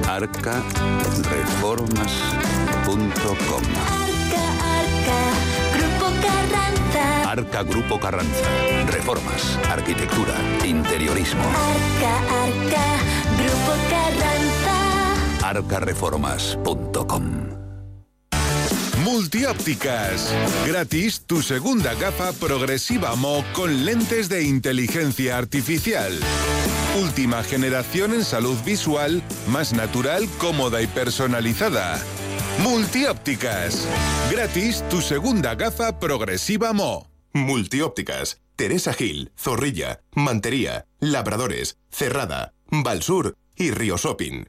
arcareformas.com. Grupo Carranza. Arca Grupo Carranza. Reformas, arquitectura, interiorismo. Arca Grupo Carranza. arcareformas.com. Multiópticas. Gratis tu segunda gafa progresiva Mo con lentes de inteligencia artificial. Última generación en salud visual, más natural, cómoda y personalizada. Multiópticas. Gratis tu segunda gafa progresiva Mo. Multiópticas. Teresa Gil, Zorrilla, Mantería, Labradores, Cerrada, Valsur y Río Shopping.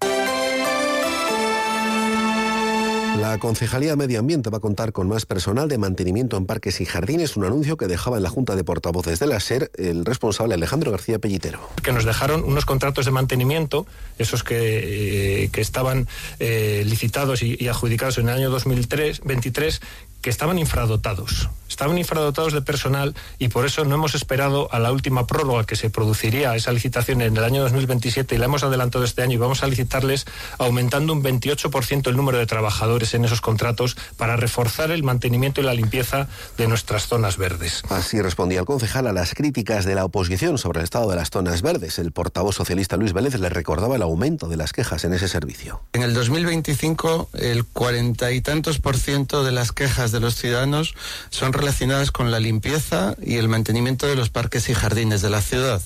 La Concejalía de Medio Ambiente va a contar con más personal de mantenimiento en parques y jardines, un anuncio que dejaba en la Junta de Portavoces de la SER el responsable Alejandro García Pellitero. Que nos dejaron unos contratos de mantenimiento, esos que estaban licitados y adjudicados en el año 2023, que estaban infradotados de personal, y por eso no hemos esperado a la última prórroga que se produciría esa licitación en el año 2027 y la hemos adelantado este año, y vamos a licitarles aumentando un 28% el número de trabajadores en esos contratos para reforzar el mantenimiento y la limpieza de nuestras zonas verdes. Así respondía el concejal a las críticas de la oposición sobre el estado de las zonas verdes. El portavoz socialista Luis Vélez le recordaba el aumento de las quejas en ese servicio. En el 2025 el 40 y tantos % de las quejas de los ciudadanos son relacionadas con la limpieza y el mantenimiento de los parques y jardines de la ciudad,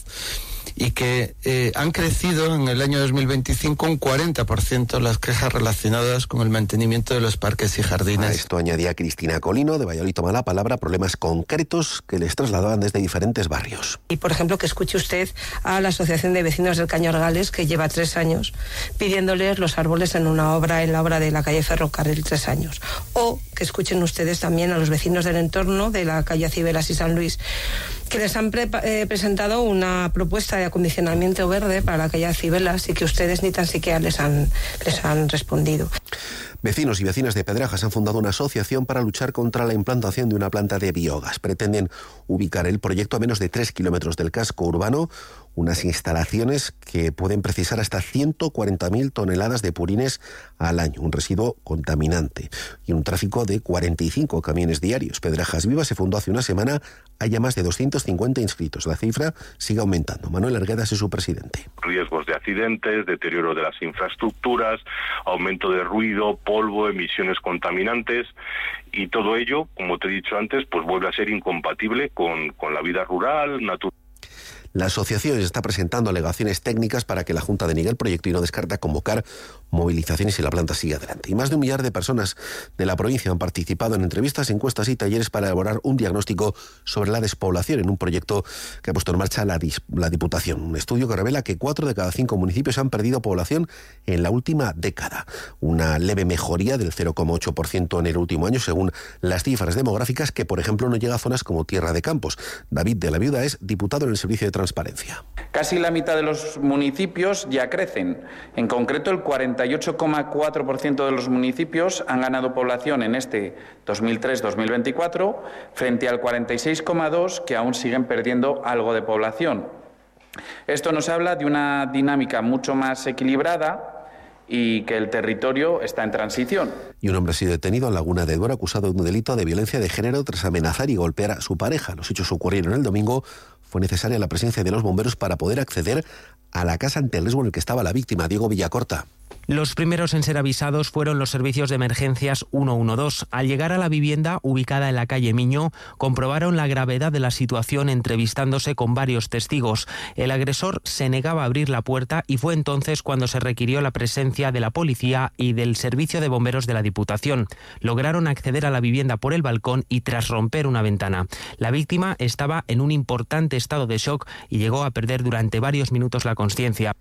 y que han crecido en el año 2025 un 40% las quejas relacionadas con el mantenimiento de los parques y jardines. A esto añadía Cristina Colino, de Valladolid Toma la Palabra, problemas concretos que les trasladaban desde diferentes barrios. Y, por ejemplo, que escuche usted a la Asociación de Vecinos del Cañorgales, que lleva 3 años pidiéndoles los árboles en la obra de la calle Ferrocarril, 3 años. O que escuchen ustedes también a los vecinos del entorno de la calle Cibeles y San Luis, que les han presentado una propuesta de acondicionamiento verde para la calle Cibeles y que ustedes ni tan siquiera les han respondido. Vecinos y vecinas de Pedrajas han fundado una asociación para luchar contra la implantación de una planta de biogás. Pretenden ubicar el proyecto a menos de 3 kilómetros del casco urbano, unas instalaciones que pueden precisar hasta 140.000 toneladas de purines al año, un residuo contaminante, y un tráfico de 45 camiones diarios. Pedrajas Viva se fundó hace una semana, hay ya más de 250 inscritos. La cifra sigue aumentando. Manuel Arguedas es su presidente. Riesgos de accidentes, deterioro de las infraestructuras, aumento de ruido, polvo, emisiones contaminantes, y todo ello, como te he dicho antes, pues vuelve a ser incompatible con la vida rural, natural. La asociación está presentando alegaciones técnicas para que la Junta deniegue el proyecto y no descarta convocar movilizaciones si la planta sigue adelante. Y más de 1 millar de personas de la provincia han participado en entrevistas, encuestas y talleres para elaborar un diagnóstico sobre la despoblación en un proyecto que ha puesto en marcha la Diputación. Un estudio que revela que 4 de cada 5 municipios han perdido población en la última década. Una leve mejoría del 0,8% en el último año, según las cifras demográficas, que por ejemplo no llega a zonas como Tierra de Campos. David de la Viuda es diputado en el Servicio de Transparencia. Casi la mitad de los municipios ya crecen. En concreto, el 48,4% de los municipios han ganado población en este 2003-2024, frente al 46,2% que aún siguen perdiendo algo de población. Esto nos habla de una dinámica mucho más equilibrada y que el territorio está en transición. Y un hombre ha sido detenido en Laguna de Duero acusado de un delito de violencia de género tras amenazar y golpear a su pareja. Los hechos ocurrieron el domingo. Fue necesaria la presencia de los bomberos para poder acceder a la casa ante el riesgo en el que estaba la víctima. Diego Villacorta. Los primeros en ser avisados fueron los servicios de emergencias 112. Al llegar a la vivienda, ubicada en la calle Miño, comprobaron la gravedad de la situación entrevistándose con varios testigos. El agresor se negaba a abrir la puerta y fue entonces cuando se requirió la presencia de la policía y del servicio de bomberos de la Diputación. Lograron acceder a la vivienda por el balcón y tras romper una ventana. La víctima estaba en un importante estado de shock y llegó a perder durante varios minutos la consciencia.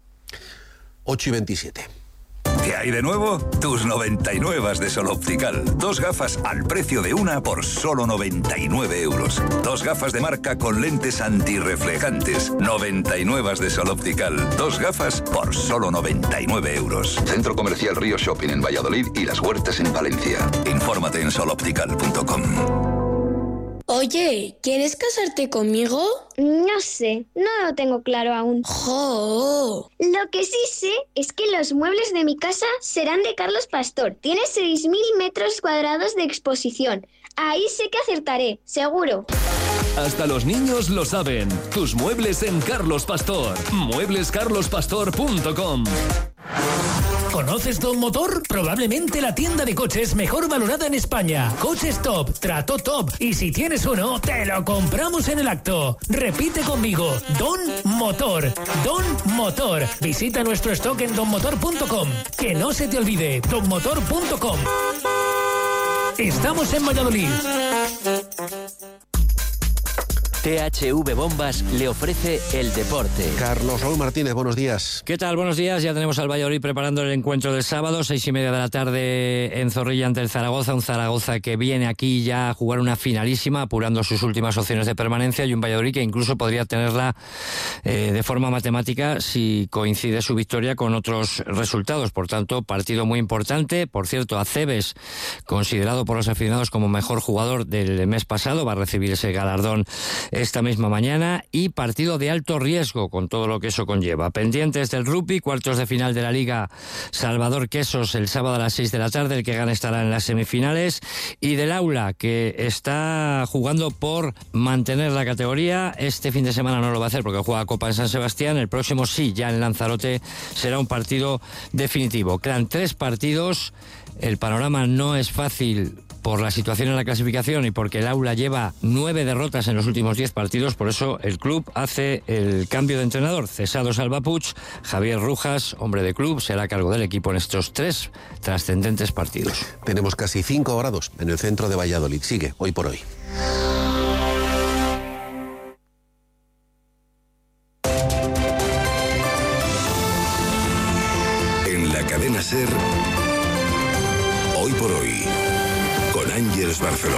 8:27. ¿Qué hay de nuevo? Tus 99 de Sol Optical. 2 gafas al precio de una por solo 99 euros. 2 gafas de marca con lentes antirreflejantes. 99 de Sol Optical. 2 gafas por solo 99 euros. Centro Comercial Río Shopping en Valladolid y Las Huertas en Valencia. Infórmate en soloptical.com. Oye, ¿quieres casarte conmigo? No sé, no lo tengo claro aún. ¡Jo! Lo que sí sé es que los muebles de mi casa serán de Carlos Pastor. Tiene 6.000 metros cuadrados de exposición. Ahí sé que acertaré, seguro. Hasta los niños lo saben. Tus muebles en Carlos Pastor. Mueblescarlospastor.com. ¿Conoces Don Motor? Probablemente la tienda de coches mejor valorada en España. Coches top, trato top. Y si tienes uno, te lo compramos en el acto. Repite conmigo. Don Motor. Don Motor. Visita nuestro stock en donmotor.com. Que no se te olvide. donmotor.com. Estamos en Valladolid. THV Bombas le ofrece el deporte. Carlos Raúl Martínez, buenos días. ¿Qué tal? Buenos días. Ya tenemos al Valladolid preparando el encuentro del sábado, 6:30 de la tarde en Zorrilla ante el Zaragoza. Un Zaragoza que viene aquí ya a jugar una finalísima, apurando sus últimas opciones de permanencia, y un Valladolid que incluso podría tenerla de forma matemática si coincide su victoria con otros resultados. Por tanto, partido muy importante. Por cierto, Aceves, considerado por los aficionados como mejor jugador del mes pasado, va a recibir ese galardón esta misma mañana, y partido de alto riesgo con todo lo que eso conlleva. Pendientes del rugby, cuartos de final de la Liga Salvador Quesos el sábado a las 6 de la tarde, el que gane estará en las semifinales, y del Aula, que está jugando por mantener la categoría. Este fin de semana no lo va a hacer porque juega Copa en San Sebastián, el próximo sí, ya en Lanzarote será un partido definitivo. Quedan 3 partidos, el panorama no es fácil por la situación en la clasificación y porque el Aula lleva 9 derrotas en los últimos 10 partidos. Por eso el club hace el cambio de entrenador. Cesado Salva Puig, Javier Rujas, hombre de club, será a cargo del equipo en estos 3 trascendentes partidos. Tenemos casi 5 grados en el centro de Valladolid. Sigue Hoy por Hoy. En la cadena SER, Hoy por Hoy, con Ángeles Barceló.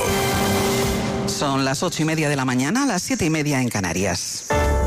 Son las 8:30 de la mañana, las 7:30 en Canarias.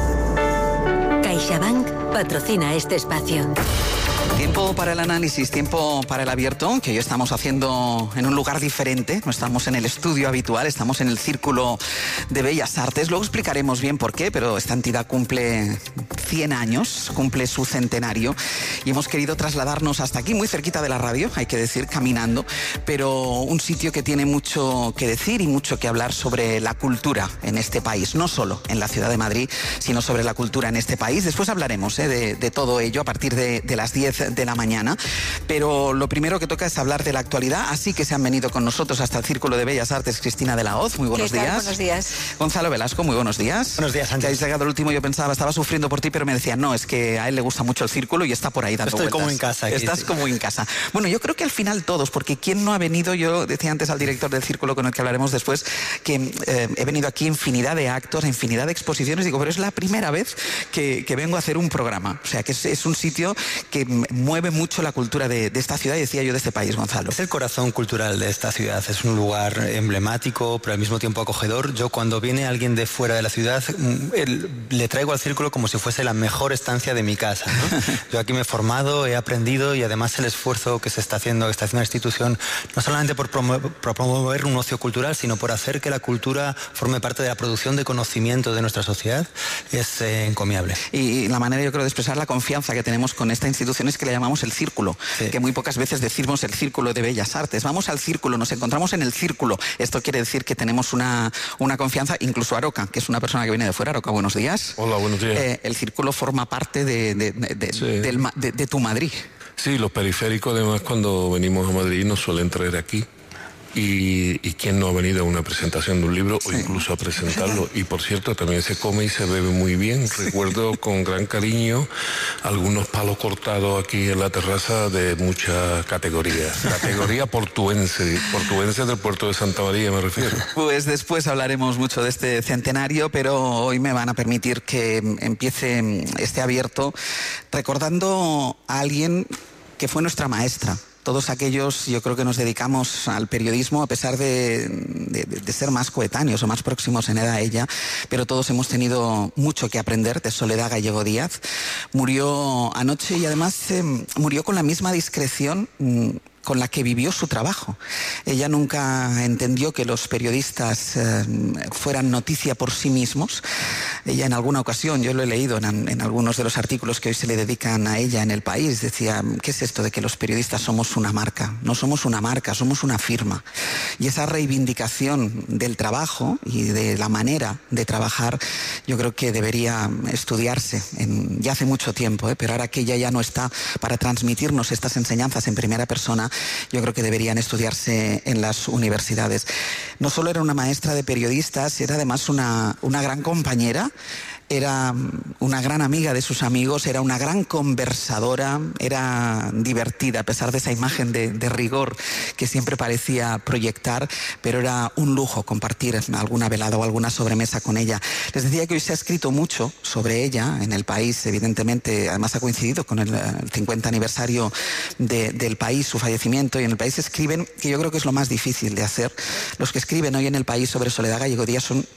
CaixaBank patrocina este espacio. Tiempo para el análisis, tiempo para el abierto, que hoy estamos haciendo en un lugar diferente. No estamos en el estudio habitual, estamos en el Círculo de Bellas Artes. Luego explicaremos bien por qué, pero esta entidad cumple 100 años, cumple su centenario, y hemos querido trasladarnos hasta aquí, muy cerquita de la radio, hay que decir, caminando, pero un sitio que tiene mucho que decir y mucho que hablar sobre la cultura en este país, no solo en la ciudad de Madrid, sino sobre la cultura en este país. Después hablaremos de todo ello a partir de las 10 de la mañana, pero lo primero que toca es hablar de la actualidad, así que se han venido con nosotros hasta el Círculo de Bellas Artes Cristina de la Hoz, muy buenos días. Buenos días. Gonzalo Velasco, muy buenos días. Buenos días, Ángel. Que habéis llegado al último, yo pensaba, estaba sufriendo por ti, pero me decían, no, es que a él le gusta mucho el Círculo y está por ahí dando vueltas. Estoy como en casa aquí. Estás como en casa. Bueno, yo creo que al final todos, porque ¿quién no ha venido? Yo decía antes al director del Círculo, con el que hablaremos después, que he venido aquí a infinidad de actos, a infinidad de exposiciones, digo, pero es la primera vez que vengo a hacer un programa. O sea, que es un sitio que mueve mucho la cultura de esta ciudad, y decía yo de este país, Gonzalo. Es el corazón cultural de esta ciudad, es un lugar emblemático, pero al mismo tiempo acogedor. Yo, cuando viene alguien de fuera de la ciudad, le traigo al Círculo como si fuese la mejor estancia de mi casa, ¿no? Yo aquí me he formado, he aprendido, y además el esfuerzo que está haciendo la institución, no solamente por promover un ocio cultural, sino por hacer que la cultura forme parte de la producción de conocimiento de nuestra sociedad, es encomiable. Y la manera, yo creo, de expresar la confianza que tenemos con esta institución es que le llamamos el Círculo, sí, que muy pocas veces decimos el Círculo de Bellas Artes. Vamos al Círculo, nos encontramos en el Círculo. Esto quiere decir que tenemos una confianza. Incluso Aroca, que es una persona que viene de fuera. Aroca, buenos días. Hola, buenos días. El Círculo forma parte de tu Madrid. Sí, los periféricos, además, cuando venimos a Madrid nos suelen traer aquí. Y quién no ha venido a una presentación de un libro, sí, o incluso a presentarlo. Y por cierto, también se come y se bebe muy bien. Sí. Recuerdo con gran cariño algunos palos cortados aquí en la terraza de mucha categoría. Categoría portuense del puerto de Santa María, me refiero. Pues después hablaremos mucho de este centenario, pero hoy me van a permitir que empiece este abierto recordando a alguien que fue nuestra maestra. Todos aquellos, yo creo que nos dedicamos al periodismo, a pesar de ser más coetáneos o más próximos en edad a ella, pero todos hemos tenido mucho que aprender de Soledad Gallego Díaz. Murió anoche, y además murió con la misma discreción con la que vivió su trabajo. Ella nunca entendió que los periodistas fueran noticia por sí mismos. Ella en alguna ocasión, yo lo he leído en algunos de los artículos que hoy se le dedican a ella en El País, decía, ¿qué es esto de que los periodistas somos una marca? No somos una marca, somos una firma. Y esa reivindicación del trabajo y de la manera de trabajar, yo creo que debería estudiarse ya hace mucho tiempo, pero ahora que ella ya no está para transmitirnos estas enseñanzas en primera persona, yo creo que deberían estudiarse en las universidades. No solo era una maestra de periodistas, era además una gran compañera, era una gran amiga de sus amigos, era una gran conversadora, era divertida a pesar de esa imagen de rigor que siempre parecía proyectar, pero era un lujo compartir alguna velada o alguna sobremesa con ella. Les decía que hoy se ha escrito mucho sobre ella en El País, evidentemente, además ha coincidido con el 50 aniversario del País, su fallecimiento, y en El País escriben, que yo creo que es lo más difícil de hacer, los que escriben hoy en El País sobre Soledad Gallego Díaz son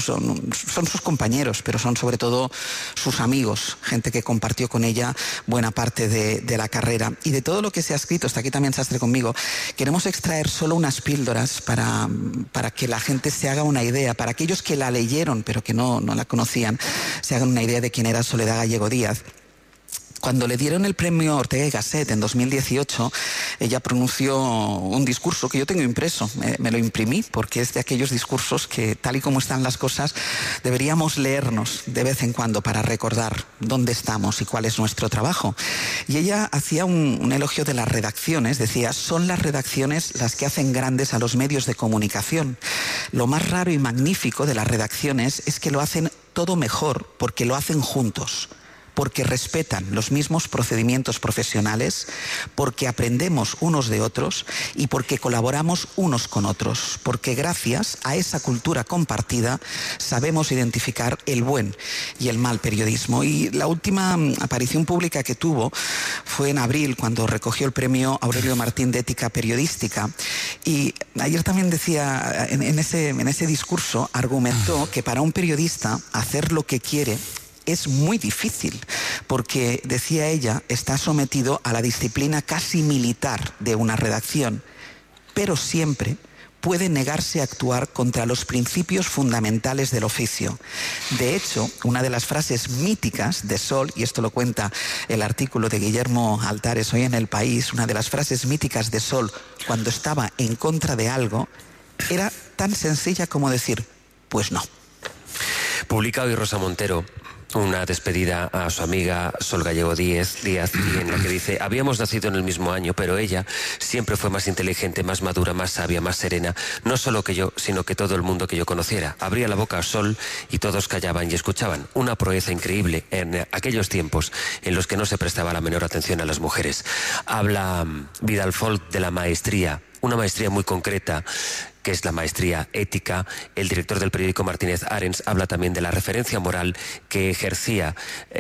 sus compañeros, pero son sobre todo sus amigos, gente que compartió con ella buena parte de la carrera. Y de todo lo que se ha escrito, está aquí también Sastre conmigo, queremos extraer solo unas píldoras para que la gente se haga una idea, para aquellos que la leyeron pero que no la conocían, se hagan una idea de quién era Soledad Gallego Díaz. Cuando le dieron el premio Ortega y Gasset en 2018, ella pronunció un discurso que yo tengo impreso, me lo imprimí, porque es de aquellos discursos que, tal y como están las cosas, deberíamos leernos de vez en cuando para recordar dónde estamos y cuál es nuestro trabajo. Y ella hacía un elogio de las redacciones, decía, son las redacciones las que hacen grandes a los medios de comunicación. Lo más raro y magnífico de las redacciones es que lo hacen todo mejor porque lo hacen juntos, porque respetan los mismos procedimientos profesionales, porque aprendemos unos de otros y porque colaboramos unos con otros, porque gracias a esa cultura compartida sabemos identificar el buen y el mal periodismo. Y la última aparición pública que tuvo fue en abril, cuando recogió el premio Aurelio Martín de Ética Periodística. Y ayer también decía, en ese discurso, argumentó que para un periodista hacer lo que quiere es muy difícil, porque, decía ella, está sometido a la disciplina casi militar de una redacción, pero siempre puede negarse a actuar contra los principios fundamentales del oficio. De hecho, una de las frases míticas de Sol, y esto lo cuenta el artículo de Guillermo Altares hoy en El País, una de las frases míticas de Sol cuando estaba en contra de algo, era tan sencilla como decir, pues no. Publica hoy Rosa Montero una despedida a su amiga Sol Gallego Díaz, en la que dice: habíamos nacido en el mismo año, pero ella siempre fue más inteligente, más madura, más sabia, más serena, no solo que yo, sino que todo el mundo que yo conociera. Abría la boca a Sol y todos callaban y escuchaban. Una proeza increíble en aquellos tiempos en los que no se prestaba la menor atención a las mujeres. Habla Vidal Folk de la maestría, una maestría muy concreta, que es la maestría ética. El director del periódico Martínez Arens habla también de la referencia moral que ejercía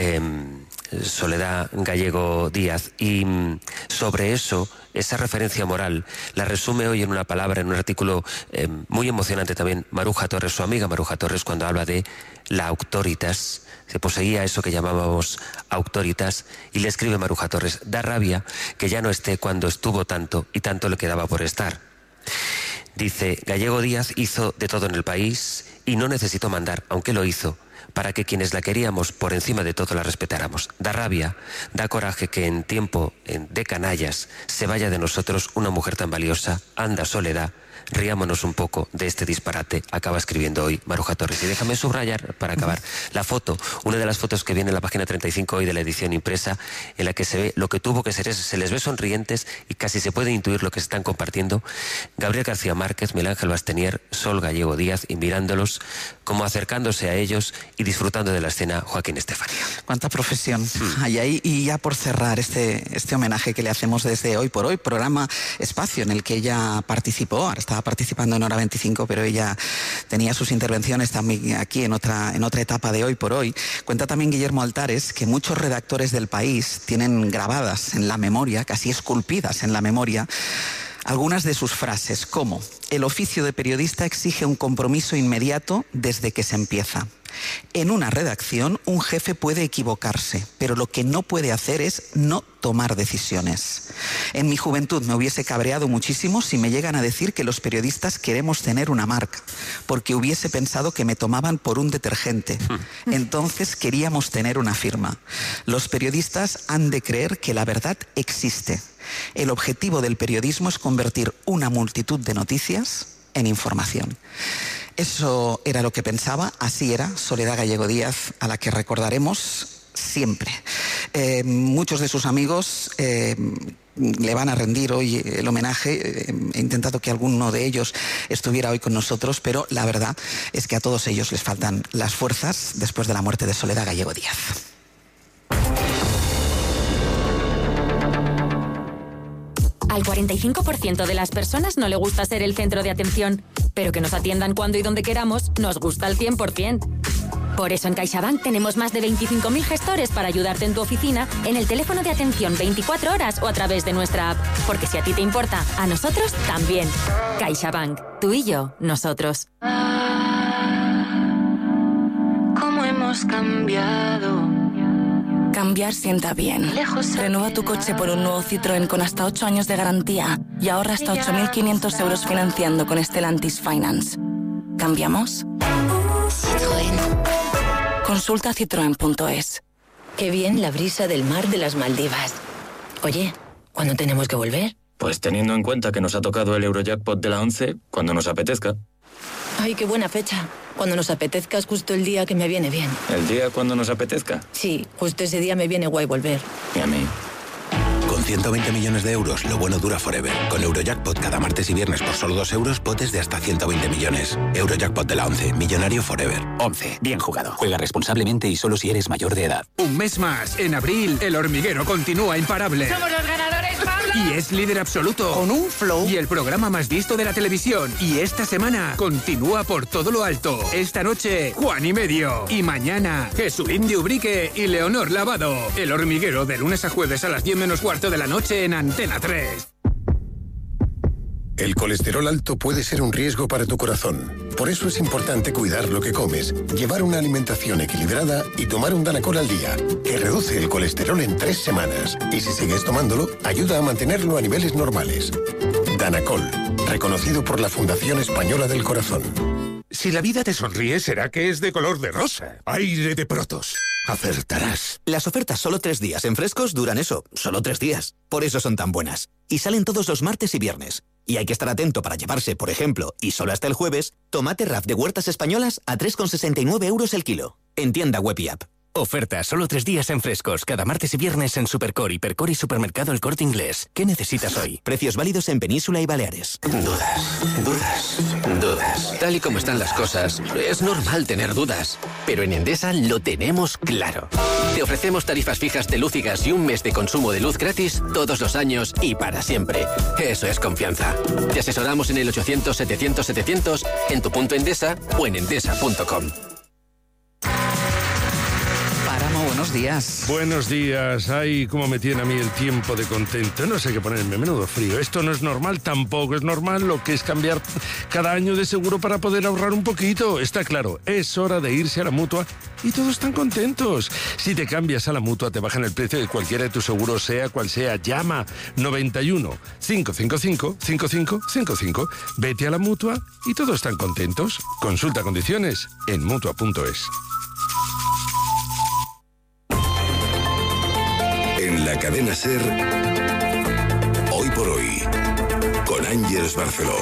Soledad Gallego Díaz, y sobre eso, esa referencia moral, la resume hoy en una palabra, en un artículo muy emocionante también, Maruja Torres, su amiga Maruja Torres, cuando habla de la auctoritas. Se poseía eso que llamábamos auctoritas, y le escribe Maruja Torres: da rabia que ya no esté cuando estuvo tanto y tanto le quedaba por estar. Dice: Gallego Díaz hizo de todo en el país y no necesitó mandar, aunque lo hizo, para que quienes la queríamos por encima de todo la respetáramos. Da rabia, da coraje que en tiempo de canallas se vaya de nosotros una mujer tan valiosa. Anda, Soledad, riámonos un poco de este disparate, acaba escribiendo hoy Maruja Torres. Y déjame subrayar, para acabar, la foto, una de las fotos que viene en la página 35 hoy de la edición impresa, en la que se ve lo que tuvo que ser, se les ve sonrientes y casi se puede intuir lo que están compartiendo Gabriel García Márquez, Miguel Ángel Bastenier, Sol Gallego Díaz, y mirándolos como acercándose a ellos y disfrutando de la escena Joaquín Estefanía. Cuánta profesión hay ahí. Y ya por cerrar este homenaje que le hacemos desde Hoy por Hoy, programa Espacio, en el que ella participó, ahora estaba participando en Hora 25, pero ella tenía sus intervenciones también aquí en otra etapa de Hoy por Hoy. Cuenta también Guillermo Altares que muchos redactores del país tienen grabadas en la memoria, casi esculpidas en la memoria, algunas de sus frases, como: el oficio de periodista exige un compromiso inmediato desde que se empieza. En una redacción, un jefe puede equivocarse, pero lo que no puede hacer es no tomar decisiones. En mi juventud me hubiese cabreado muchísimo si me llegan a decir que los periodistas queremos tener una marca, porque hubiese pensado que me tomaban por un detergente. Entonces queríamos tener una firma. Los periodistas han de creer que la verdad existe. El objetivo del periodismo es convertir una multitud de noticias en información. Eso era lo que pensaba, así era Soledad Gallego Díaz, a la que recordaremos siempre. Muchos de sus amigos le van a rendir hoy el homenaje. He intentado que alguno de ellos estuviera hoy con nosotros, pero la verdad es que a todos ellos les faltan las fuerzas después de la muerte de Soledad Gallego Díaz. Al 45% de las personas no le gusta ser el centro de atención, pero que nos atiendan cuando y donde queramos nos gusta al 100%. Por eso en CaixaBank tenemos más de 25.000 gestores para ayudarte en tu oficina, en el teléfono de atención 24 horas o a través de nuestra app. Porque si a ti te importa, a nosotros también. CaixaBank, tú y yo, nosotros. ¿Cómo hemos cambiado? Cambiar sienta bien. Renueva tu coche por un nuevo Citroën con hasta 8 años de garantía y ahorra hasta 8.500 euros financiando con Stellantis Finance. ¿Cambiamos? Citroën. Consulta citroen.es. Qué bien la brisa del mar de las Maldivas. Oye, ¿cuándo tenemos que volver? Pues teniendo en cuenta que nos ha tocado el Eurojackpot de la 11, cuando nos apetezca. Ay, qué buena fecha. Cuando nos apetezca es justo el día que me viene bien. ¿El día cuando nos apetezca? Sí, justo ese día me viene guay volver. Y a mí. Con 120 millones de euros, lo bueno dura forever. Con Eurojackpot cada martes y viernes por solo 2 euros, potes de hasta 120 millones. Eurojackpot de la 11, millonario forever. 11, bien jugado. Juega responsablemente y solo si eres mayor de edad. Un mes más. En abril, El Hormiguero continúa imparable. ¡Somos los ganadores, Pablo! Y es líder absoluto. Con un flow. Y el programa más visto de la televisión. Y esta semana continúa por todo lo alto. Esta noche, Juan y Medio. Y mañana, Jesulín de Ubrique y Leonor Lavado. El Hormiguero, de lunes a jueves a las 10 menos cuarto de la noche en Antena 3. El colesterol alto puede ser un riesgo para tu corazón. Por eso es importante cuidar lo que comes, llevar una alimentación equilibrada y tomar un Danacol al día, que reduce el colesterol en 3 semanas. Y si sigues tomándolo, ayuda a mantenerlo a niveles normales. Danacol, reconocido por la Fundación Española del Corazón. Si la vida te sonríe, será que es de color de rosa. Aire de Protos. Acertarás. Las ofertas solo 3 días en Frescos duran eso, solo 3 días. Por eso son tan buenas. Y salen todos los martes y viernes. Y hay que estar atento para llevarse, por ejemplo, y solo hasta el jueves, tomate RAF de Huertas Españolas a 3,69 euros el kilo. En tienda web y app. Oferta solo 3 días en Frescos, cada martes y viernes en Supercor, Hipercor y Supermercado El Corte Inglés. ¿Qué necesitas hoy? Precios válidos en Península y Baleares. Dudas. Tal y como están las cosas, es normal tener dudas. Pero en Endesa lo tenemos claro. Te ofrecemos tarifas fijas de luz y gas y un mes de consumo de luz gratis todos los años y para siempre. Eso es confianza. Te asesoramos en el 800-700-700, en tu punto Endesa o en endesa.com. Buenos días. Buenos días. Ay, cómo me tiene a mí el tiempo de contento. No sé qué ponerme, menudo frío. Esto no es normal, tampoco es normal lo que es cambiar cada año de seguro para poder ahorrar un poquito. Está claro, es hora de irse a la Mutua y todos están contentos. Si te cambias a la Mutua, te bajan el precio de cualquiera de tus seguros, sea cual sea. Llama 91 555 5555. Vete a la Mutua y todos están contentos. Consulta condiciones en Mutua.es. En la cadena SER, Hoy por Hoy, con Ángeles Barceló.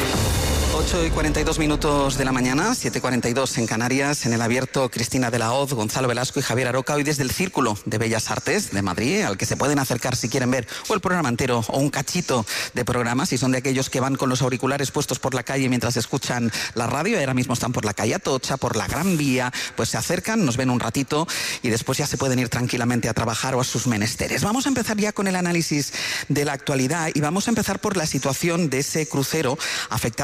8:42 de la mañana, 7:42 en Canarias, en el abierto Cristina de la Hoz, Gonzalo Velasco y Javier Aroca, hoy desde el Círculo de Bellas Artes de Madrid, al que se pueden acercar si quieren ver o el programa entero o un cachito de programa, si son de aquellos que van con los auriculares puestos por la calle mientras escuchan la radio, y ahora mismo están por la calle Atocha, por la Gran Vía, pues se acercan, nos ven un ratito y después ya se pueden ir tranquilamente a trabajar o a sus menesteres. Vamos a empezar ya con el análisis de la actualidad y vamos a empezar por la situación de ese crucero afectado por un brote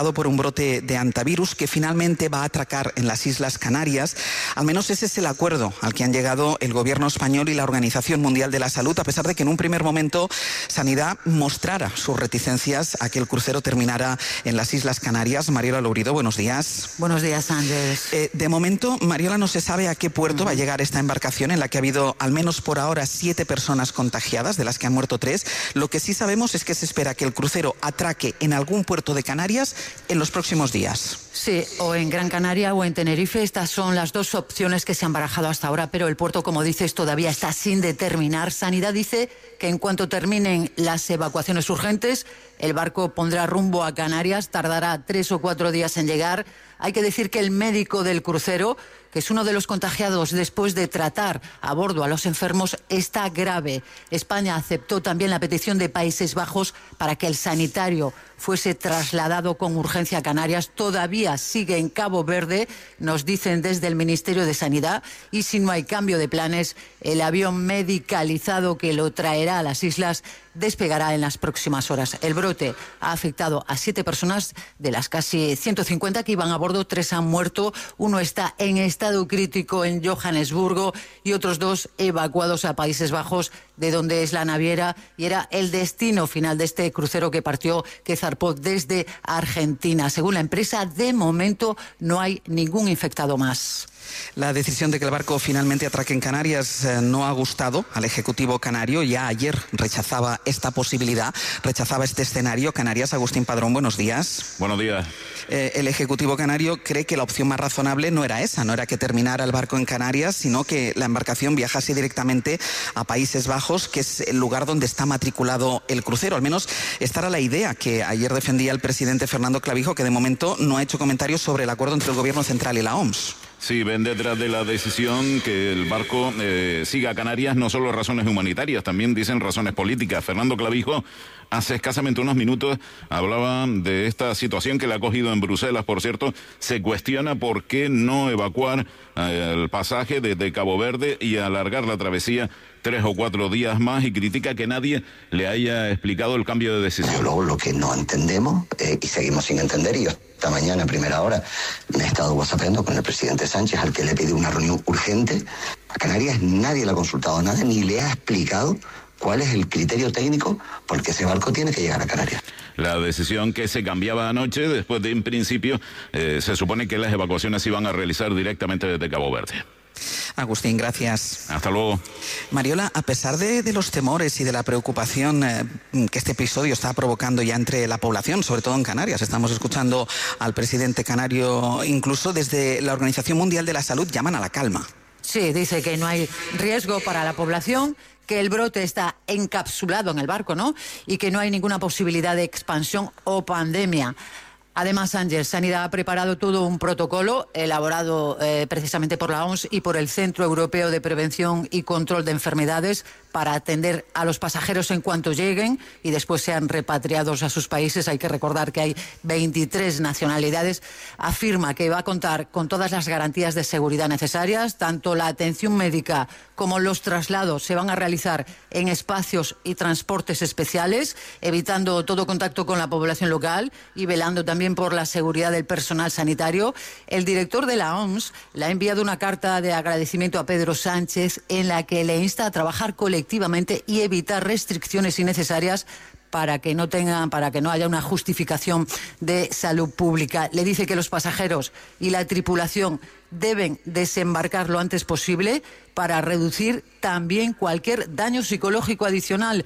brote de hantavirus que finalmente va a atracar en las Islas Canarias. Al menos ese es el acuerdo al que han llegado el gobierno español y la Organización Mundial de la Salud, a pesar de que en un primer momento Sanidad mostrara sus reticencias a que el crucero terminara en las Islas Canarias. Mariola Lourido, buenos días. Buenos días, Ángels. De momento, Mariola, no se sabe a qué puerto va a llegar esta embarcación en la que ha habido, al menos por ahora, 7 personas contagiadas, de las que han muerto 3. Lo que sí sabemos es que se espera que el crucero atraque en algún puerto de Canarias en los próximos días. Sí, o en Gran Canaria o en Tenerife. Estas son las dos opciones que se han barajado hasta ahora, pero el puerto, como dices, todavía está sin determinar. Sanidad dice que en cuanto terminen las evacuaciones urgentes, el barco pondrá rumbo a Canarias, tardará 3 o 4 días en llegar. Hay que decir que el médico del crucero, que es uno de los contagiados después de tratar a bordo a los enfermos, está grave. España aceptó también la petición de Países Bajos para que el sanitario fuese trasladado con urgencia a Canarias. Todavía sigue en Cabo Verde, nos dicen desde el Ministerio de Sanidad, y si no hay cambio de planes, el avión medicalizado que lo traerá a las islas despegará en las próximas horas. El brote ha afectado a 7 personas, de las casi 150 que iban a bordo, 3 han muerto, 1 está en estado crítico en Johannesburgo y otros 2 evacuados a Países Bajos, de donde es la naviera y era el destino final de este crucero que zarpó desde Argentina. Según la empresa, de momento no hay ningún infectado más. La decisión de que el barco finalmente atraque en Canarias no ha gustado al Ejecutivo canario. Ya ayer rechazaba esta posibilidad, rechazaba este escenario. Canarias, Agustín Padrón, buenos días. Buenos días. El Ejecutivo canario cree que la opción más razonable no era esa, no era que terminara el barco en Canarias, sino que la embarcación viajase directamente a Países Bajos, que es el lugar donde está matriculado el crucero. Al menos esta era la idea que ayer defendía el presidente Fernando Clavijo, que de momento no ha hecho comentarios sobre el acuerdo entre el Gobierno Central y la OMS. Sí, ven detrás de la decisión que el barco siga a Canarias no solo razones humanitarias, también dicen razones políticas. Fernando Clavijo hace escasamente unos minutos hablaba de esta situación que le ha cogido en Bruselas, por cierto. Se cuestiona por qué no evacuar el pasaje desde Cabo Verde y alargar la travesía 3 o 4 días más, y critica que nadie le haya explicado el cambio de decisión. Luego lo que no entendemos y seguimos sin entender, y yo esta mañana a primera hora me he estado whatsappeando con el presidente Sánchez, al que le he pedido una reunión urgente. A Canarias nadie le ha consultado nada ni le ha explicado cuál es el criterio técnico porque ese barco tiene que llegar a Canarias. La decisión que se cambiaba anoche, después de en principio se supone que las evacuaciones se iban a realizar directamente desde Cabo Verde. Agustín, gracias. Hasta luego. Mariola, a pesar de los temores y de la preocupación que este episodio está provocando ya entre la población, sobre todo en Canarias, estamos escuchando al presidente canario, incluso desde la Organización Mundial de la Salud llaman a la calma. Sí, dice que no hay riesgo para la población, que el brote está encapsulado en el barco, ¿no? Y que no hay ninguna posibilidad de expansión o pandemia. Además, Ángel, Sanidad ha preparado todo un protocolo elaborado precisamente por la OMS y por el Centro Europeo de Prevención y Control de Enfermedades para atender a los pasajeros en cuanto lleguen y después sean repatriados a sus países. Hay que recordar que hay 23 nacionalidades. Afirma que va a contar con todas las garantías de seguridad necesarias. Tanto la atención médica como los traslados se van a realizar en espacios y transportes especiales, evitando todo contacto con la población local y velando también por la seguridad del personal sanitario. El director de la OMS le ha enviado una carta de agradecimiento a Pedro Sánchez en la que le insta a trabajar colectivamente y evitar restricciones innecesarias para que no haya una justificación de salud pública. Le dice que los pasajeros y la tripulación deben desembarcar lo antes posible para reducir también cualquier daño psicológico adicional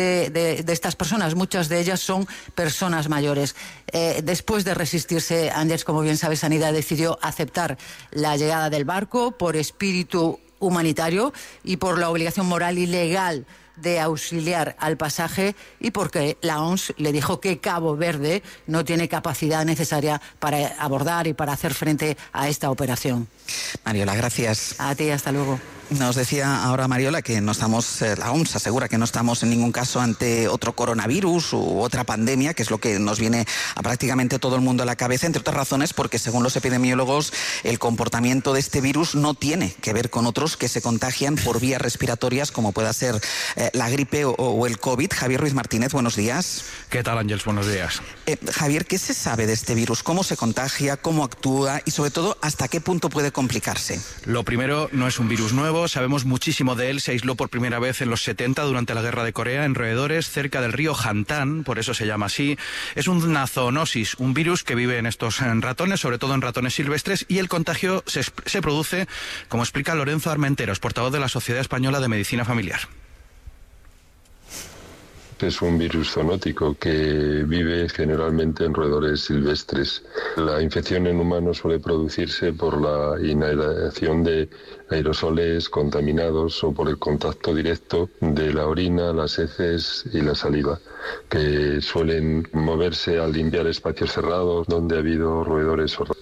de estas personas. Muchas de ellas son personas mayores. Después de resistirse, Anders, como bien sabe, Sanidad decidió aceptar la llegada del barco por espíritu humanitario y por la obligación moral y legal de auxiliar al pasaje, y porque la OMS le dijo que Cabo Verde no tiene capacidad necesaria para abordar y para hacer frente a esta operación. Mariola, gracias. A ti, hasta luego. Nos decía ahora Mariola que no estamos, la OMS asegura que no estamos en ningún caso ante otro coronavirus u otra pandemia, que es lo que nos viene a prácticamente todo el mundo a la cabeza, entre otras razones porque según los epidemiólogos el comportamiento de este virus no tiene que ver con otros que se contagian por vías respiratorias como pueda ser la gripe o el COVID. Javier Ruiz Martínez, buenos días. ¿Qué tal, Ángels? Buenos días. Javier, ¿qué se sabe de este virus? ¿Cómo se contagia? ¿Cómo actúa? Y sobre todo, ¿hasta qué punto puede complicarse? Lo primero, no es un virus nuevo. Sabemos muchísimo de él. Se aisló por primera vez en los 70 durante la Guerra de Corea en roedores cerca del río Hantan, por eso se llama así. Es una zoonosis, un virus que vive en estos ratones, sobre todo en ratones silvestres, y el contagio se produce, como explica Lorenzo Armenteros, portavoz de la Sociedad Española de Medicina Familiar. Es un virus zoonótico que vive generalmente en roedores silvestres. La infección en humanos suele producirse por la inhalación de aerosoles contaminados o por el contacto directo de la orina, las heces y la saliva, que suelen moverse al limpiar espacios cerrados donde ha habido roedores o ratones.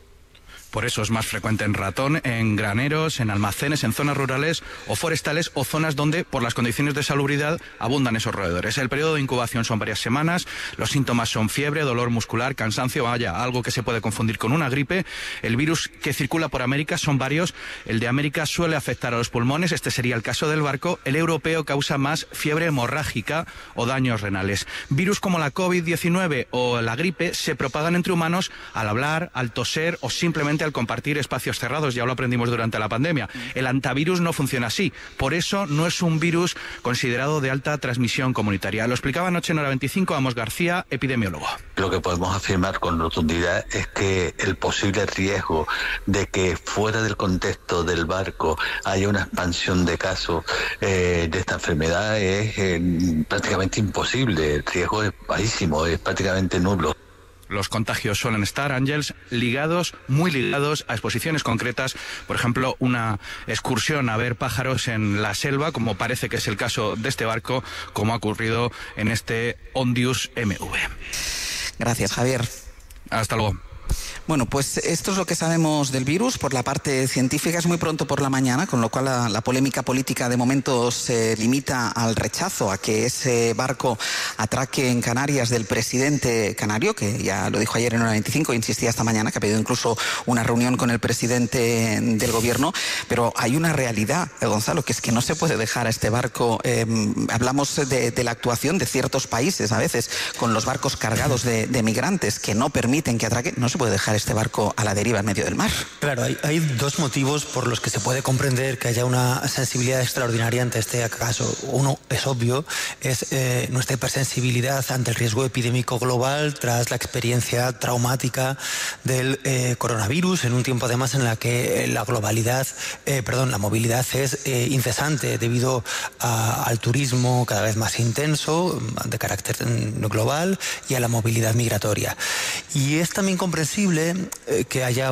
Por eso es más frecuente en ratón, en graneros, en almacenes, en zonas rurales o forestales o zonas donde, por las condiciones de salubridad, abundan esos roedores. El periodo de incubación son varias semanas, los síntomas son fiebre, dolor muscular, cansancio, vaya, algo que se puede confundir con una gripe. El virus que circula por América son varios. El de América suele afectar a los pulmones, este sería el caso del barco. El europeo causa más fiebre hemorrágica o daños renales. Virus como la COVID-19 o la gripe se propagan entre humanos al hablar, al toser o simplemente al compartir espacios cerrados, ya lo aprendimos durante la pandemia. El antivirus no funciona así, por eso no es un virus considerado de alta transmisión comunitaria. Lo explicaba anoche en Hora 25 Amos García, epidemiólogo. Lo que podemos afirmar con rotundidad es que el posible riesgo de que fuera del contexto del barco haya una expansión de casos de esta enfermedad es prácticamente imposible. El riesgo es bajísimo, es prácticamente nulo. Los contagios suelen estar, Ángels, ligados, muy ligados a exposiciones concretas. Por ejemplo, una excursión a ver pájaros en la selva, como parece que es el caso de este barco, como ha ocurrido en este Ondius MV. Gracias, Javier. Hasta luego. Bueno, pues esto es lo que sabemos del virus. Por la parte científica es muy pronto por la mañana, con lo cual la polémica política de momento se limita al rechazo a que ese barco atraque en Canarias del presidente canario, que ya lo dijo ayer en Hora 25, insistía esta mañana, que ha pedido incluso una reunión con el presidente del gobierno. Pero hay una realidad, Gonzalo, que es que no se puede dejar a este barco. Hablamos de la actuación de ciertos países, a veces, con los barcos cargados de migrantes que no permiten que atraquen. No se puede dejar este barco a la deriva en medio del mar. Claro, hay dos motivos por los que se puede comprender que haya una sensibilidad extraordinaria ante este caso. Uno es obvio, es nuestra hipersensibilidad ante el riesgo epidémico global tras la experiencia traumática del coronavirus, en un tiempo además en la que la movilidad es incesante debido al turismo cada vez más intenso, de carácter global, y a la movilidad migratoria. Y es también comprensible que haya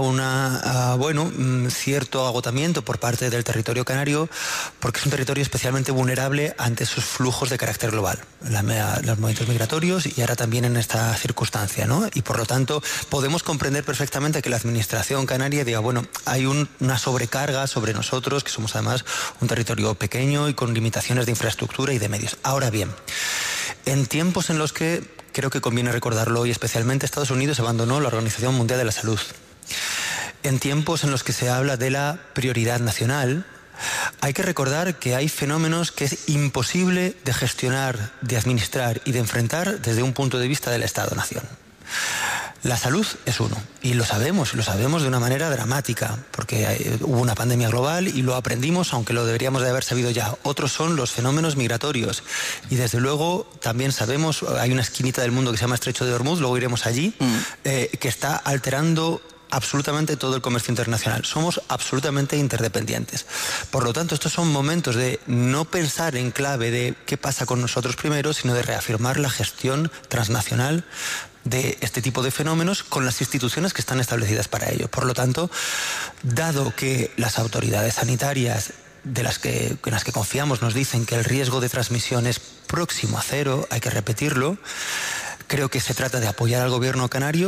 cierto agotamiento por parte del territorio canario, porque es un territorio especialmente vulnerable ante esos flujos de carácter global, los movimientos migratorios y ahora también en esta circunstancia, ¿no? Y por lo tanto podemos comprender perfectamente que la administración canaria diga, hay una sobrecarga sobre nosotros, que somos además un territorio pequeño y con limitaciones de infraestructura y de medios. Ahora bien, en tiempos en los que creo que conviene recordarlo, y especialmente Estados Unidos abandonó la Organización Mundial de la Salud. En tiempos en los que se habla de la prioridad nacional, hay que recordar que hay fenómenos que es imposible de gestionar, de administrar y de enfrentar desde un punto de vista del Estado-Nación. La salud es uno, y lo sabemos de una manera dramática, porque hubo una pandemia global y lo aprendimos, aunque lo deberíamos de haber sabido ya. Otros son los fenómenos migratorios, y desde luego también sabemos, hay una esquinita del mundo que se llama Estrecho de Hormuz, luego iremos allí, que está alterando absolutamente todo el comercio internacional. Somos absolutamente interdependientes. Por lo tanto, estos son momentos de no pensar en clave de qué pasa con nosotros primero, sino de reafirmar la gestión transnacional de este tipo de fenómenos con las instituciones que están establecidas para ello. Por lo tanto, dado que las autoridades sanitarias en las que confiamos nos dicen que el riesgo de transmisión es próximo a cero, hay que repetirlo, creo que se trata de apoyar al gobierno canario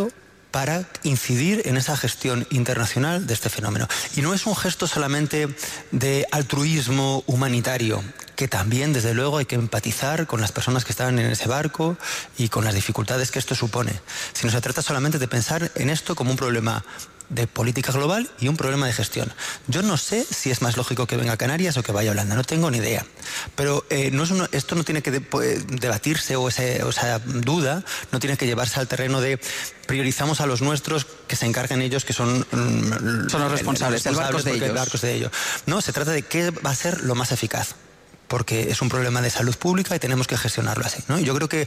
para incidir en esa gestión internacional de este fenómeno. Y no es un gesto solamente de altruismo humanitario, que también, desde luego, hay que empatizar con las personas que estaban en ese barco y con las dificultades que esto supone, sino se trata solamente de pensar en esto como un problema de política global y un problema de gestión. Yo no sé si es más lógico que venga a Canarias o que vaya a Holanda, no tengo ni idea. Pero esto no tiene que debatirse, o esa duda no tiene que llevarse al terreno de priorizamos a los nuestros, que se encarguen ellos, que son los responsables, el barco es de ellos. El barco es de ellos. No, se trata de qué va a ser lo más eficaz, porque es un problema de salud pública y tenemos que gestionarlo así, ¿no? Yo creo que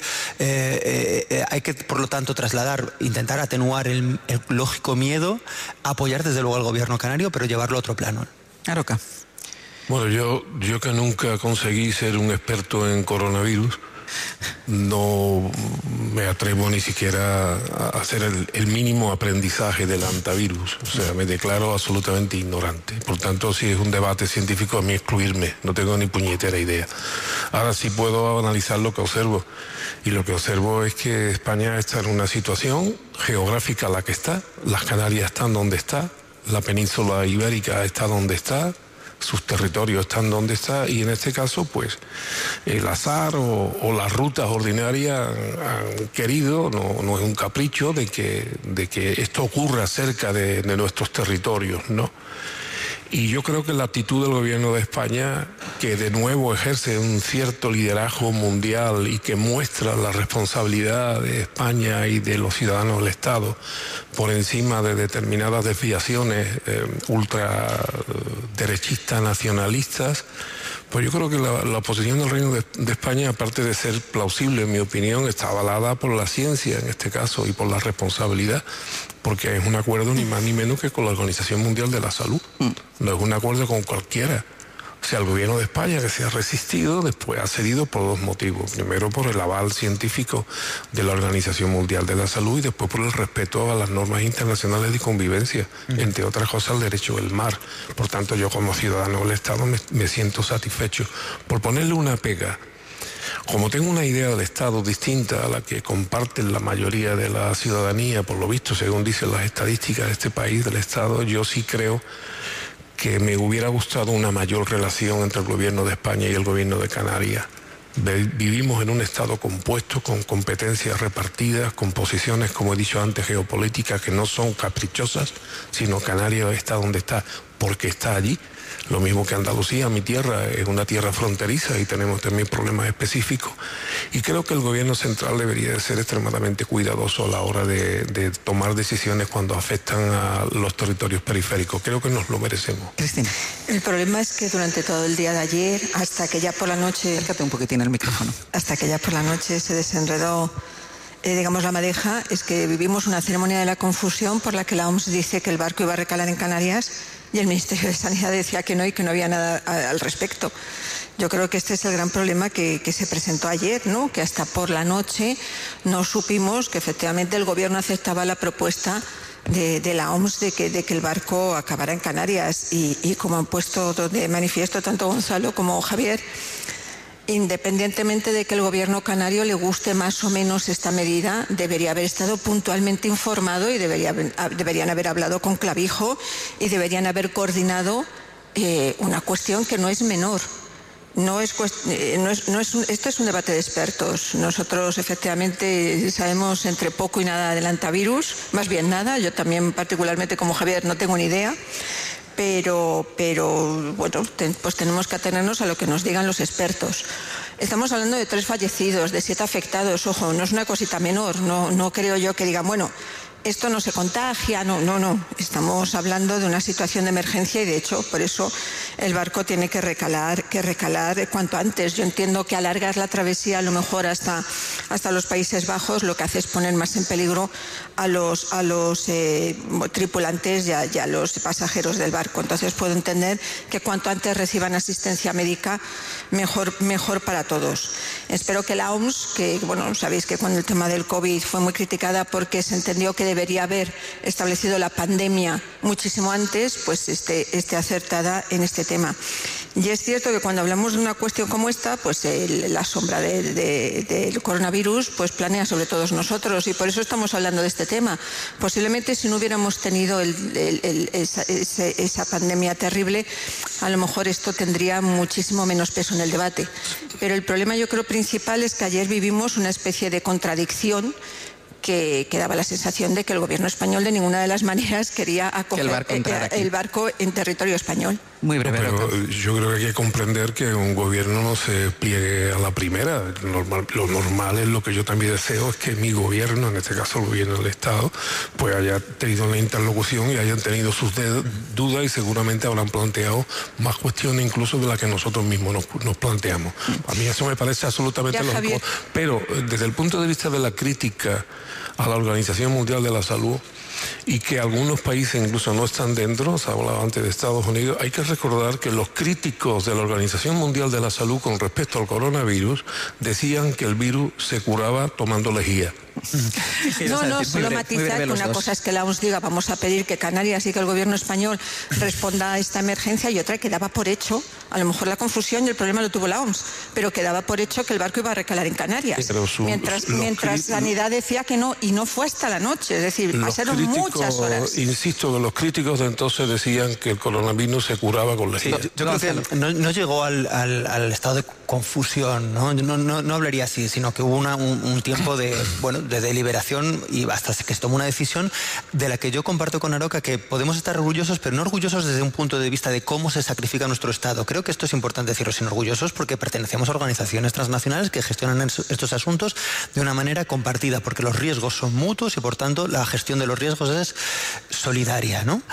hay que, por lo tanto, intentar atenuar el lógico miedo, apoyar desde luego al gobierno canario, pero llevarlo a otro plano. Aroca. Bueno, yo que nunca conseguí ser un experto en coronavirus, no me atrevo ni siquiera a hacer el mínimo aprendizaje del antivirus. O sea, me declaro absolutamente ignorante. Por tanto, si es un debate científico, a mí excluirme. No tengo ni puñetera idea. Ahora sí puedo analizar lo que observo. Y lo que observo es que España está en una situación geográfica la que está. Las Canarias están donde está. La península ibérica está donde está. Sus territorios están donde está, y en este caso pues el azar o las rutas ordinarias han querido, no es un capricho, de que esto ocurra cerca de nuestros territorios, ¿no? Y yo creo que la actitud del gobierno de España, que de nuevo ejerce un cierto liderazgo mundial y que muestra la responsabilidad de España y de los ciudadanos del Estado por encima de determinadas desviaciones ultraderechistas, nacionalistas, pues yo creo que la posición del Reino de España, aparte de ser plausible, en mi opinión, está avalada por la ciencia en este caso y por la responsabilidad, porque es un acuerdo ni más ni menos que con la Organización Mundial de la Salud. No es un acuerdo con cualquiera. O sea, el gobierno de España, que se ha resistido, después ha cedido por dos motivos. Primero, por el aval científico de la Organización Mundial de la Salud, y después por el respeto a las normas internacionales de convivencia, entre otras cosas el derecho del mar. Por tanto, yo como ciudadano del Estado me siento satisfecho. Por ponerle una pega, como tengo una idea del Estado distinta a la que comparten la mayoría de la ciudadanía, por lo visto, según dicen las estadísticas de este país, del Estado, yo sí creo que me hubiera gustado una mayor relación entre el gobierno de España y el gobierno de Canarias. Vivimos en un Estado compuesto, con competencias repartidas, con posiciones, como he dicho antes, geopolíticas que no son caprichosas, sino Canarias está donde está porque está allí. Lo mismo que Andalucía, mi tierra, es una tierra fronteriza y tenemos también problemas específicos. Y creo que el gobierno central debería de ser extremadamente cuidadoso a la hora de tomar decisiones cuando afectan a los territorios periféricos. Creo que nos lo merecemos. Cristina. El problema es que durante todo el día de ayer, hasta que ya por la noche... Acércate un poquitín el micrófono. Hasta que ya por la noche se desenredó, digamos, la madeja, es que vivimos una ceremonia de la confusión por la que la OMS dice que el barco iba a recalar en Canarias y el Ministerio de Sanidad decía que no y que no había nada al respecto. Yo creo que este es el gran problema que se presentó ayer, ¿no? Que hasta por la noche no supimos que efectivamente el gobierno aceptaba la propuesta de la OMS de que el barco acabara en Canarias. Y como han puesto de manifiesto tanto Gonzalo como Javier, independientemente de que el gobierno canario le guste más o menos esta medida, debería haber estado puntualmente informado y deberían haber hablado con Clavijo y deberían haber coordinado una cuestión que no es menor. Esto es un debate de expertos. Nosotros efectivamente sabemos entre poco y nada del antivirus, más bien nada. Yo también particularmente como Javier no tengo ni idea. Pero bueno, pues tenemos que atenernos a lo que nos digan los expertos. Estamos hablando de 3 fallecidos, de 7 afectados. Ojo, no es una cosita menor. No creo yo que digan, bueno, esto no se contagia. No. Estamos hablando de una situación de emergencia y de hecho por eso el barco tiene que recalar cuanto antes. Yo entiendo que alargar la travesía a lo mejor hasta los Países Bajos lo que hace es poner más en peligro a los tripulantes y a los pasajeros del barco. Entonces puedo entender que cuanto antes reciban asistencia médica mejor para todos. Espero que la OMS, que bueno, sabéis que con el tema del COVID fue muy criticada porque se entendió que debería haber establecido la pandemia muchísimo antes, pues esté acertada en este tema. Y es cierto que cuando hablamos de una cuestión como esta, pues la sombra del coronavirus pues planea sobre todos nosotros, y por eso estamos hablando de este tema. Posiblemente si no hubiéramos tenido esa pandemia terrible, a lo mejor esto tendría muchísimo menos peso en el debate. Pero el problema, yo creo, principal es que ayer vivimos una especie de contradicción que daba la sensación de que el gobierno español de ninguna de las maneras quería acoger el barco en territorio español. Muy breve. Pero yo creo que hay que comprender que un gobierno no se pliegue a la primera. Lo normal es, lo que yo también deseo, es que mi gobierno, en este caso el gobierno del Estado, pues haya tenido una interlocución y hayan tenido sus dudas, y seguramente habrán planteado más cuestiones incluso de las que nosotros mismos nos planteamos. A mí eso me parece absolutamente lógico. Pero desde el punto de vista de la crítica a la Organización Mundial de la Salud, y que algunos países incluso no están dentro, se hablaba antes de Estados Unidos, hay que recordar que los críticos de la Organización Mundial de la Salud con respecto al coronavirus decían que el virus se curaba tomando lejía. No, solo matizar que una cosa es que la OMS diga vamos a pedir que Canarias y que el gobierno español responda a esta emergencia, y otra que daba por hecho, a lo mejor la confusión y el problema lo tuvo la OMS, pero que daba por hecho que el barco iba a recalar en Canarias, mientras Sanidad decía que no, y no fue hasta la noche, es decir, pasaron muchas horas. Insisto que los críticos de entonces decían que el coronavirus se curaba con lejía. Yo creo que no llegó al estado de confusión, no hablaría así, sino que hubo un tiempo de deliberación, y hasta que se tomó una decisión de la que yo comparto con Aroca, que podemos estar orgullosos, pero no orgullosos desde un punto de vista de cómo se sacrifica nuestro Estado. Creo que esto es importante decirlo, sino orgullosos porque pertenecemos a organizaciones transnacionales que gestionan estos asuntos de una manera compartida, porque los riesgos son mutuos y por tanto la gestión de los riesgos es solidaria, ¿no?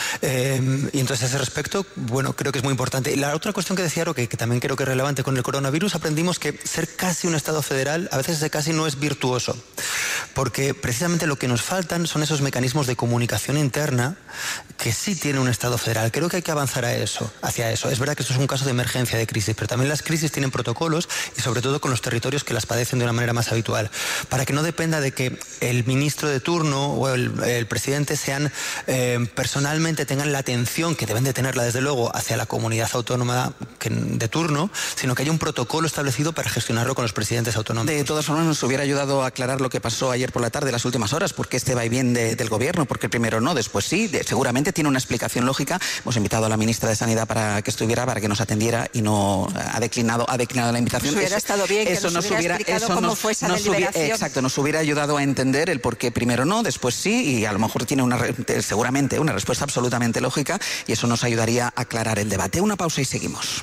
Y entonces a ese respecto, creo que es muy importante. Y la otra cuestión que decía Aroca, que también creo que es relevante, con el coronavirus aprendimos que ser casi un Estado federal, a veces ese casi no es virtuoso, porque precisamente lo que nos faltan son esos mecanismos de comunicación interna que sí tiene un Estado federal. Creo que hay que avanzar hacia eso. Es verdad que esto es un caso de emergencia, de crisis, pero también las crisis tienen protocolos, y sobre todo con los territorios que las padecen de una manera más habitual, para que no dependa de que el ministro de turno o el presidente personalmente tengan la atención que deben de tenerla, desde luego, hacia la comunidad autónoma de turno, sino que haya un protocolo establecido para gestionarlo con los presidentes autonómicos. De todas formas, nos hubiera ayudado a aclarar lo que pasó ayer por la tarde, las últimas horas, porque este vaivén del gobierno, porque primero no, después sí, seguramente tiene una explicación lógica. Hemos invitado a la ministra de Sanidad para que estuviera, para que nos atendiera, y no ha declinado la invitación. Hubiera estado bien que nos hubiera explicado cómo fue esa deliberación. Exacto, nos hubiera ayudado a entender el por qué primero no, después sí, y a lo mejor tiene seguramente una respuesta absolutamente lógica, y eso nos ayudaría a aclarar el debate. Una pausa y seguimos.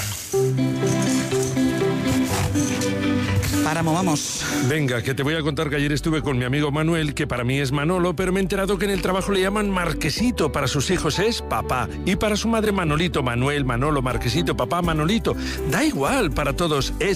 Páramo, vamos. Venga, que te voy a contar que ayer estuve con mi amigo Manuel, que para mí es Manolo, pero me he enterado que en el trabajo le llaman Marquesito. Para sus hijos es papá, y para su madre Manolito. Manuel, Manolo, Marquesito, papá, Manolito. Da igual, para todos es